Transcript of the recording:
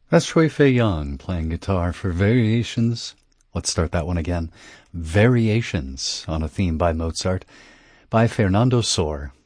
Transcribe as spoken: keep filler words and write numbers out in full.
That's Shui Fei Young playing guitar for Variations. Let's start that one again. Variations on a theme by Mozart by Fernando Sor.